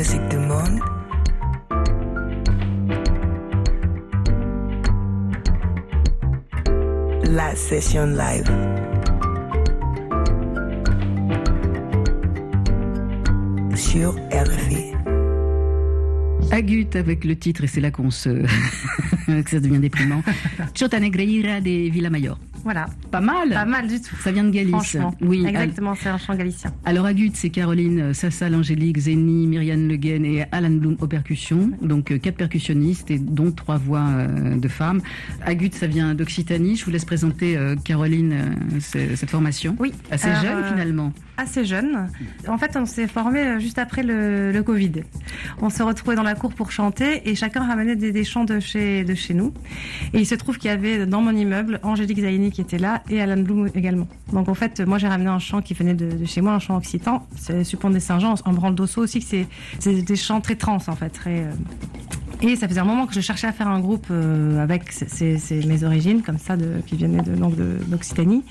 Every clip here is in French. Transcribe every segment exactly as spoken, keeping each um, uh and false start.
musique du monde. La session live. Sur R F I. Agut avec le titre, et c'est là qu'on se... que ça devient déprimant. Chota Negreira de Villamayor. Voilà. Pas mal. Pas mal du tout. Ça vient de Galice. Franchement. Oui. Exactement, c'est un chant galicien. Alors Agut, c'est Caroline Sassal, Angélique, Zénie, Myriam Le Guen et Alan Bloom aux percussions. Donc euh, quatre percussionnistes et dont trois voix euh, de femmes. Agut, ça vient d'Occitanie. Je vous laisse présenter, euh, Caroline, euh, c- cette formation. Oui. Assez Alors, jeune euh, finalement. Assez jeune. En fait, on s'est formé juste après le, le Covid. On se retrouvait dans la cour pour chanter et chacun ramenait des, des chants de chez, de chez nous. Et il se trouve qu'il y avait dans mon immeuble Angélique Zaini qui était là et Alan Bloom également. Donc en fait, moi j'ai ramené un chant qui venait de, de chez moi, un chant occitan. C'est Suppont des Saint-Jean, en branle d'osso aussi, que c'est, c'est des chants très trans en fait. Très, euh... Et ça faisait un moment que je cherchais à faire un groupe euh, avec c'est, c'est mes origines, comme ça, de, qui venaient de, donc de, d'Occitanie.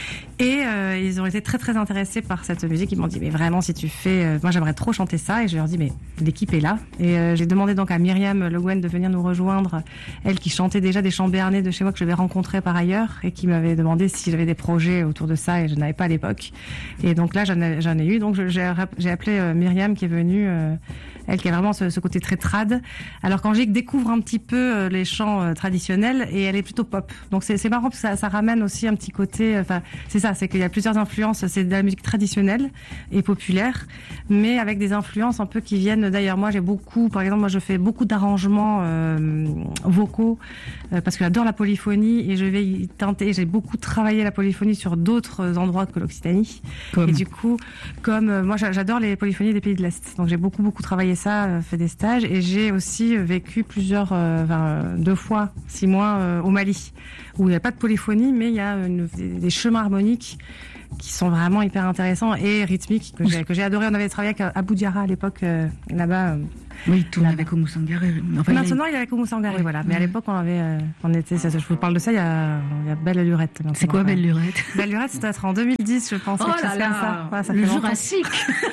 Et euh, ils ont été très très intéressés par cette musique. Ils m'ont dit mais vraiment si tu fais, euh, moi j'aimerais trop chanter ça. Et je leur dis mais l'équipe est là. Et euh, j'ai demandé donc à Myriam Le Guen de venir nous rejoindre. Elle qui chantait déjà des chants béarnais de chez moi que je vais rencontrer par ailleurs et qui m'avait demandé si j'avais des projets autour de ça et je n'avais pas à l'époque. Et donc là j'en ai, j'en ai eu. Donc je, j'ai, j'ai appelé euh, Myriam qui est venue. Euh, Elle qui a vraiment ce, ce côté très trad. Alors qu'Angélique découvre un petit peu euh, les chants euh, traditionnels et elle est plutôt pop. Donc c'est, c'est marrant parce que ça, ça ramène aussi un petit côté. Enfin, euh, c'est ça, c'est qu'il y a plusieurs influences. C'est de la musique traditionnelle et populaire, mais avec des influences un peu qui viennent d'ailleurs. Moi, j'ai beaucoup, par exemple, moi je fais beaucoup d'arrangements euh, vocaux euh, parce que j'adore la polyphonie et je vais y tenter. J'ai beaucoup travaillé la polyphonie sur d'autres endroits que l'Occitanie. Comme. Et du coup, comme euh, moi j'adore les polyphonies des pays de l'Est, donc j'ai beaucoup beaucoup travaillé ça, fait des stages et j'ai aussi vécu plusieurs, euh, enfin, deux fois, six mois euh, au Mali où il n'y a pas de polyphonie mais il y a une, des, des chemins harmoniques qui sont vraiment hyper intéressants et rythmiques que j'ai, que j'ai adoré. On avait travaillé avec Abou Diarra à l'époque euh, là-bas. Euh, oui, il tourne avec Oumou Sangaré. Enfin, maintenant, il est avec Oumou Sangaré, oui. Voilà. Mais à l'époque, on avait, euh, on était, ça, je vous parle de ça, il y a, il y a Belle Lurette. Maintenant. C'est quoi Belle Lurette? Belle Lurette, c'était être en deux mille dix, je pense. Oh là là, ça. Voilà, ça le Jurassique.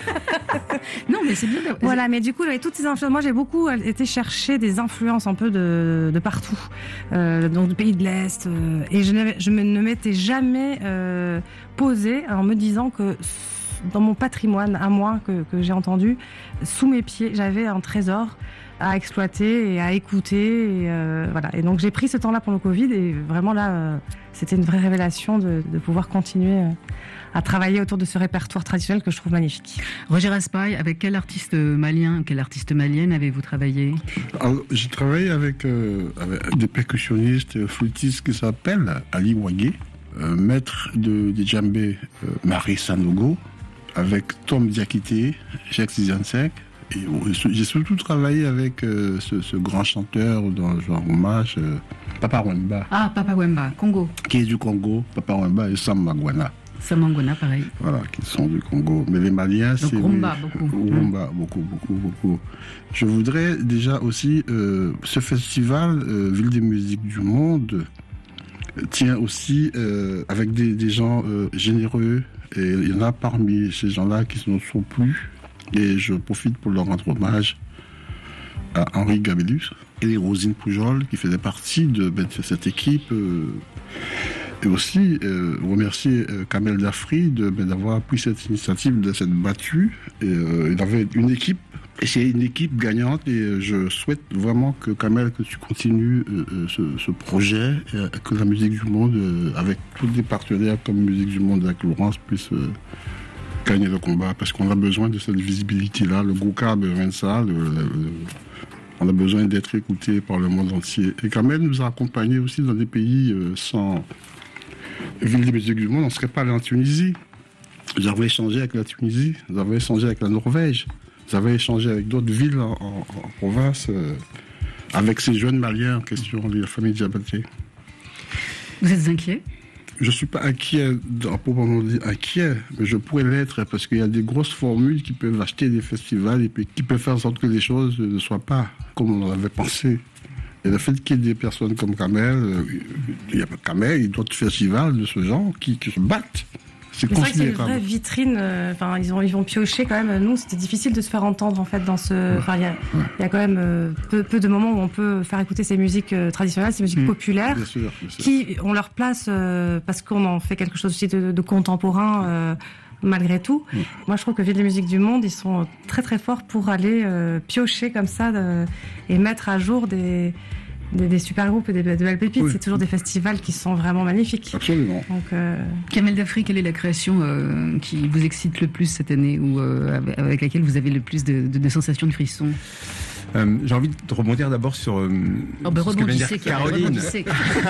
Non, mais c'est bien. Voilà, mais du coup, j'avais toutes ces influences. Moi, j'ai beaucoup été chercher des influences un peu de, de partout, euh, donc du pays de l'Est, euh, et je, je me, ne m'étais jamais euh, posée en me disant que dans mon patrimoine à moi que, que j'ai entendu, sous mes pieds, j'avais un trésor à exploiter et à écouter. Et, euh, voilà. Et donc j'ai pris ce temps-là pour le Covid et vraiment là, euh, c'était une vraie révélation de, de pouvoir continuer euh, à travailler autour de ce répertoire traditionnel que je trouve magnifique. Roger Raspail, avec quel artiste malien, quelle artiste malienne avez-vous travaillé? Alors, j'ai travaillé avec, euh, avec des percussionnistes, flûtistes qui s'appellent Ali Wagé, euh, maître de, de djembé euh, Marie Sanogo, avec Tom Diakité, Jacques Ziansek. Et j'ai surtout travaillé avec euh, ce, ce grand chanteur dans genre hommage, euh, Papa Wemba. Ah, Papa Wemba, Congo. Qui est du Congo, Papa Wemba et Sam Mangwana. Sam Mangwana, pareil. Voilà, qui sont du Congo. Mais les Maliens, donc, c'est... Rumba, beaucoup. Rumba, mmh. beaucoup, beaucoup, beaucoup. Je voudrais déjà aussi, euh, ce festival, euh, Ville des musiques du monde, tient aussi euh, avec des, des gens euh, généreux. Et il y en a parmi ces gens-là qui ne sont plus. Et je profite pour leur rendre hommage à Henri Gabellus et Rosine Poujol, qui faisaient partie de, de cette équipe. Euh, et aussi euh, remercier euh, Kamel Dafri de, ben, d'avoir pris cette initiative de cette battue. Et, euh, il avait une équipe, et c'est une équipe gagnante. Et euh, je souhaite vraiment que Kamel, que tu continues euh, ce, ce projet, euh, que la musique du monde, euh, avec tous les partenaires comme Musique du Monde, avec Laurence, puisse... Euh, gagner le combat, parce qu'on a besoin de cette visibilité-là. Le Gouka a besoin de ça. Le, le, le, on a besoin d'être écouté par le monde entier. Et Kamel nous a accompagnés aussi dans des pays euh, sans Ville des musiques du monde. On ne serait pas allé en Tunisie. Nous avons échangé avec la Tunisie, nous avons échangé avec la Norvège, nous avons échangé avec d'autres villes en, en, en province, euh, avec ces jeunes Maliens en question, la famille Diabaté. Vous êtes inquiet ? Je ne suis pas inquiet, à proprement dire inquiet, mais je pourrais l'être parce qu'il y a des grosses formules qui peuvent acheter des festivals et puis qui peuvent faire en sorte que les choses ne soient pas comme on en avait pensé. Et le fait qu'il y ait des personnes comme Kamel, il y a Kamel et d'autres festivals de ce genre qui, qui se battent, c'est Mais c'est vrai que c'est une considérable. vraie vitrine. euh, Enfin, ils ont, ils vont piocher quand même. Nous, c'était difficile de se faire entendre en fait dans ce. Enfin, il y a, il y a quand même euh, peu, peu de moments où on peut faire écouter ces musiques euh, traditionnelles, ces musiques Mm. populaires, Bien sûr, bien sûr. qui ont leur place euh, parce qu'on en fait quelque chose aussi de, de contemporain. euh, Malgré tout, Mm. moi je trouve que Ville des musiques du monde, ils sont très très forts pour aller euh, piocher comme ça de- et mettre à jour des, des, des super groupes et des, des belles pépites. Oui. C'est toujours des festivals qui sont vraiment magnifiques. Absolument. Donc, euh, Kamel Dafri, quelle est la création euh, qui vous excite le plus cette année ou euh, avec, avec laquelle vous avez le plus de, de, de sensations, de frissons? Euh, j'ai envie de rebondir d'abord sur euh, Oh, ben ce que vient de dire rebondissez, Kamel, Caroline. rebondissez.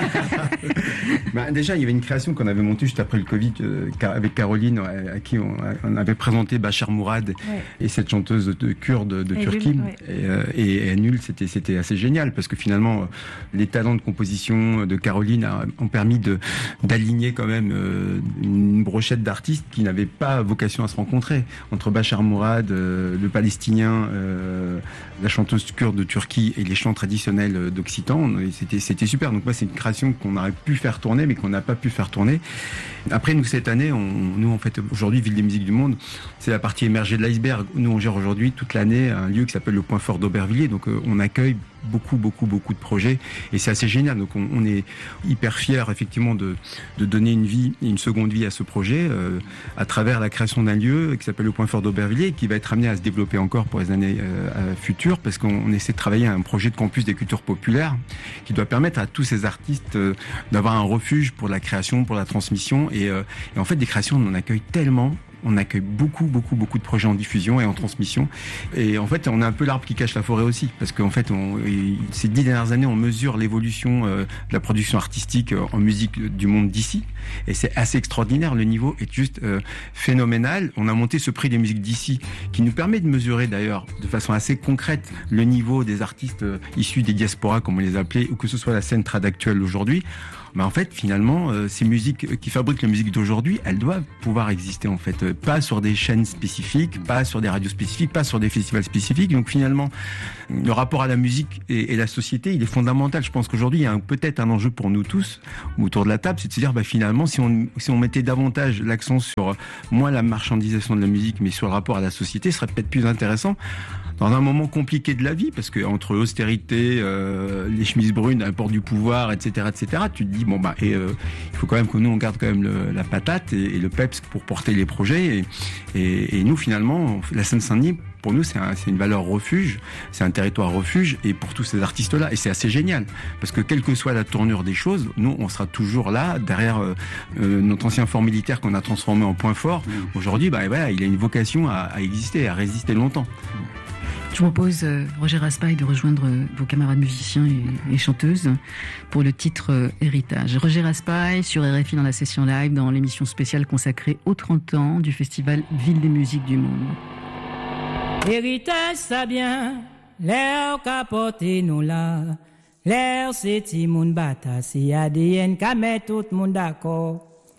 Bah, déjà, il y avait une création qu'on avait montée juste après le Covid euh, car- avec Caroline, à, à qui on, on avait présenté Bachar Mourad ouais. et cette chanteuse de kurde de, de Et Turquie. Nul, ouais. Et, euh, et, et Nul, c'était c'était assez génial parce que finalement, euh, les talents de composition de Caroline a- ont permis de d'aligner quand même euh, une brochette d'artistes qui n'avaient pas vocation à se rencontrer entre Bachar Mourad, euh, le Palestinien, euh, la chanteuse kurde de Turquie et les chants traditionnels d'Occitan. Et C'était c'était super. Donc moi, c'est une création qu'on aurait pu faire tourner, mais qu'on n'a pas pu faire tourner. Après, nous, cette année, on, nous, en fait, aujourd'hui, Ville des musiques du monde, c'est la partie émergée de l'iceberg. Nous, on gère aujourd'hui toute l'année un lieu qui s'appelle le Point Fort d'Aubervilliers. Donc, euh, on accueille beaucoup, beaucoup, beaucoup de projets. Et c'est assez génial. Donc, on, on est hyper fiers, effectivement, de, de donner une vie, une seconde vie à ce projet euh, à travers la création d'un lieu qui s'appelle le Point Fort d'Aubervilliers et qui va être amené à se développer encore pour les années euh, futures parce qu'on on essaie de travailler à un projet de campus des cultures populaires qui doit permettre à tous ces artistes euh, d'avoir un refuge pour la création, pour la transmission. Et, euh, et en fait, des créations, on en accueille tellement. On accueille beaucoup, beaucoup, beaucoup de projets en diffusion et en transmission. Et en fait, on a un peu l'arbre qui cache la forêt aussi. Parce qu'en fait, on, ces dix dernières années, on mesure l'évolution euh, de la production artistique euh, en musique du monde d'ici. Et c'est assez extraordinaire. Le niveau est juste euh, phénoménal. On a monté ce prix des musiques d'ici qui nous permet de mesurer d'ailleurs de façon assez concrète le niveau des artistes euh, issus des diasporas, comme on les appelait, ou que ce soit la scène trad actuelle aujourd'hui. Mais en fait, finalement, euh, ces musiques qui fabriquent la musique d'aujourd'hui, elles doivent pouvoir exister en fait, euh, pas sur des chaînes spécifiques, pas sur des radios spécifiques, pas sur des festivals spécifiques. Donc finalement, le rapport à la musique et, et la société, il est fondamental. Je pense qu'aujourd'hui, il y a un- peut-être un enjeu pour nous tous autour de la table, c'est de se dire, bah finalement, si on si on mettait davantage l'accent sur euh, moins la marchandisation de la musique, mais sur le rapport à la société, ce serait peut-être plus intéressant. Dans un moment compliqué de la vie, parce que entre austérité, euh, les chemises brunes à la porte du pouvoir, et cetera, et cetera, tu te dis bon bah et euh, il faut quand même que nous on garde quand même le, la patate et, et le peps pour porter les projets. Et, et, et nous finalement, la Seine-Saint-Denis, pour nous c'est un, c'est une valeur refuge, c'est un territoire refuge et pour tous ces artistes-là. Et c'est assez génial parce que quelle que soit la tournure des choses, nous on sera toujours là derrière euh, euh, notre ancien fort militaire qu'on a transformé en point fort. Aujourd'hui, bah voilà, il a une vocation à, à exister, à résister longtemps. Je vous propose, euh, Roger Raspail, de rejoindre euh, vos camarades musiciens et, et chanteuses pour le titre euh, Héritage. Roger Raspail sur R F I dans la session live, dans l'émission spéciale consacrée aux trente ans du festival Ville des musiques du monde. Héritage, ça bien, l'air qu'a porté nous là. L'air, c'est ti moun bata, si A D N qu'a met tout moun d'accord.